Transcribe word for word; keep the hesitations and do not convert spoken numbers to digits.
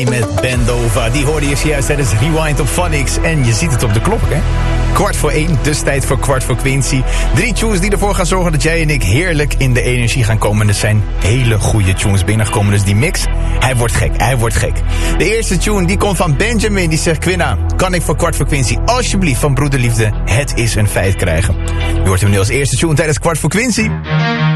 Met Bendova, die hoorde je zojuist tijdens Rewind op Phonics. En je ziet het op de klok, hè? Kwart voor één, dus tijd voor Kwart voor Quincy. Drie tunes die ervoor gaan zorgen dat jij en ik heerlijk in de energie gaan komen. Er zijn hele goede tunes binnengekomen, dus die mix, hij wordt gek, hij wordt gek. De eerste tune, die komt van Benjamin, die zegt... Quinna, kan ik voor Kwart voor Quincy alsjeblieft van Broederliefde Het Is Een Feit krijgen? Je hoort hem nu als eerste tune tijdens Kwart voor Quincy.